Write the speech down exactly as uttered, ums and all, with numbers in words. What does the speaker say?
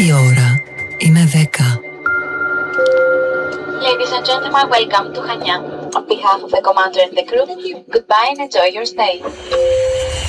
Η ώρα είναι δέκα. Ladies and gentlemen, welcome to Hanya. On behalf of the commander and the crew, goodbye and enjoy your stay.